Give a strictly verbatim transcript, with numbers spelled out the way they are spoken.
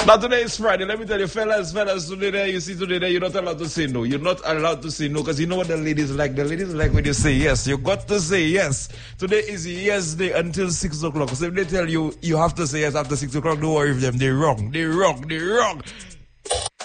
Now today is Friday. Let me tell you, fellas, fellas, today there, you see today there, you're not allowed to say no. You're not allowed to say no because you know what the ladies like. The ladies like when you say yes. You got to say yes. Today is yes day until six o'clock. So if they tell you you have to say yes after six o'clock, don't worry with them. They're wrong. They're wrong. They're wrong.